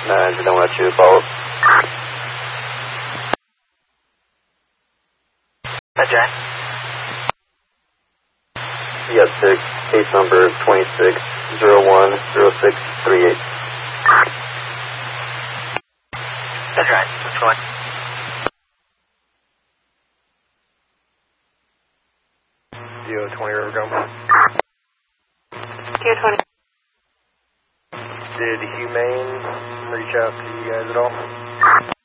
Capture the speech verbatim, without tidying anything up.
nine, just don't let you follow. That's right. Yes, six, case number twenty-six zero one zero six three eight. That's right. What's going? D O twenty River Gum. D O twenty. Did Humane reach out to you guys at all?